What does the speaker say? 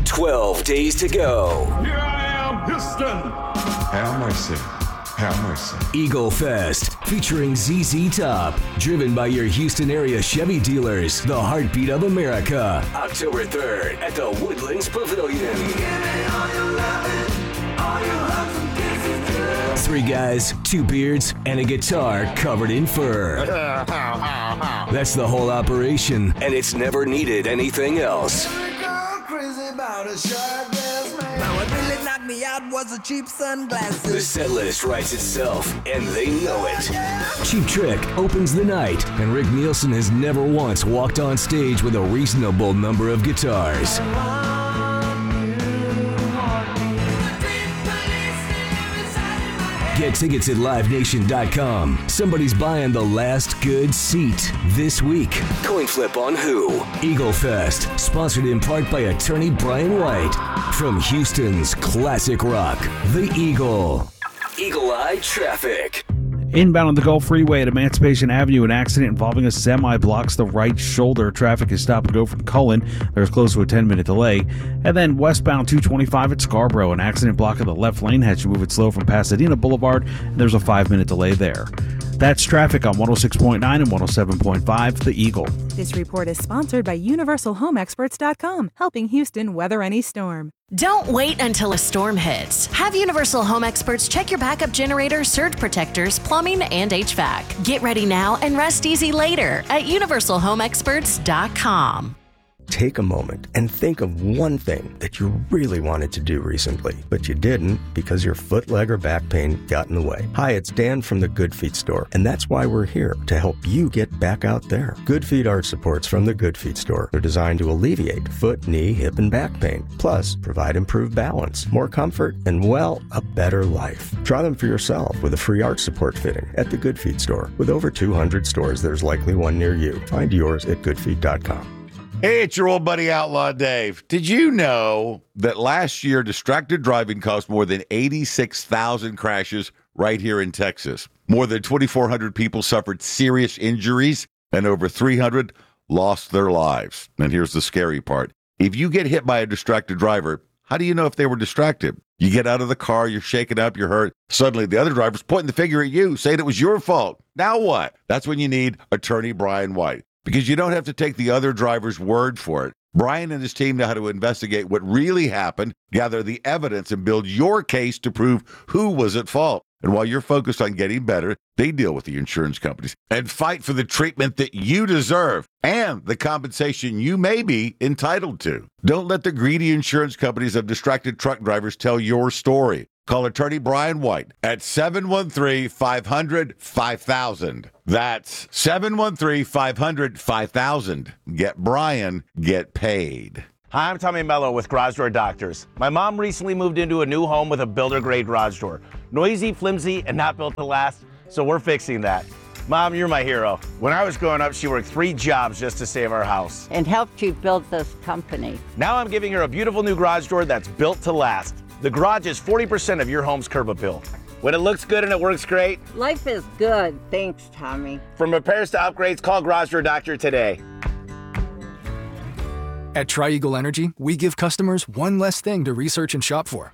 12 days to go. Here I am, Houston. How am I singing? How am I singing? Eagle Fest, featuring ZZ Top, driven by your Houston area Chevy dealers, the heartbeat of America. October 3rd at the Woodlands Pavilion. 3 guys, 2 beards, and a guitar covered in fur. That's the whole operation, and it's never needed anything else. What really knocked me out was the cheap sunglasses. The set list writes itself, and they know it. Cheap Trick opens the night, and Rick Nielsen has never once walked on stage with a reasonable number of guitars. Get tickets at LiveNation.com. Somebody's buying the last good seat this week. Coin flip on who? Eagle Fest, sponsored in part by attorney Brian White. From Houston's classic rock, The Eagle. Eagle Eye Traffic. Inbound on the Gulf Freeway at Emancipation Avenue, an accident involving a semi blocks the right shoulder. Traffic is stop and go from Cullen. There's close to a 10-minute delay. And then westbound 225 at Scarborough, an accident blocking the left lane has you moving slow from Pasadena Boulevard, and there's a 5-minute delay there. That's traffic on 106.9 and 107.5, The Eagle. This report is sponsored by UniversalHomeExperts.com, helping Houston weather any storm. Don't wait until a storm hits. Have Universal Home Experts check your backup generator, surge protectors, plumbing, and HVAC. Get ready now and rest easy later at UniversalHomeExperts.com. Take a moment and think of one thing that you really wanted to do recently, but you didn't because your foot, leg, or back pain got in the way. Hi, it's Dan from the Good Feet store, and that's why we're here, to help you get back out there. Good Feet arch supports from the Good Feet store are designed to alleviate foot, knee, hip, and back pain, plus provide improved balance, more comfort, and, well, a better life. Try them for yourself with a free arch support fitting at the Good Feet store. With over 200 stores, there's likely one near you. Find yours at goodfeet.com. Hey, it's your old buddy Outlaw Dave. Did you know that last year distracted driving caused more than 86,000 crashes right here in Texas? More than 2,400 people suffered serious injuries and over 300 lost their lives. And here's the scary part. If you get hit by a distracted driver, how do you know if they were distracted? You get out of the car, you're shaken up, you're hurt. Suddenly the other driver's pointing the finger at you, saying it was your fault. Now what? That's when you need attorney Brian White. Because you don't have to take the other driver's word for it. Brian and his team know how to investigate what really happened, gather the evidence, and build your case to prove who was at fault. And while you're focused on getting better, they deal with the insurance companies and fight for the treatment that you deserve and the compensation you may be entitled to. Don't let the greedy insurance companies of distracted truck drivers tell your story. Call attorney Brian White at 713-500-5000. That's 713-500-5000. Get Brian, get paid. Hi, I'm Tommy Mello with Garage Door Doctors. My mom recently moved into a new home with a builder-grade garage door. Noisy, flimsy, and not built to last, so we're fixing that. Mom, you're my hero. When I was growing up, she worked 3 jobs just to save our house. And helped you build this company. Now I'm giving her a beautiful new garage door that's built to last. The garage is 40% of your home's curb appeal. When it looks good and it works great. Life is good. Thanks, Tommy. From repairs to upgrades, call Garage Door Doctor today. At Tri-Eagle Energy, we give customers one less thing to research and shop for.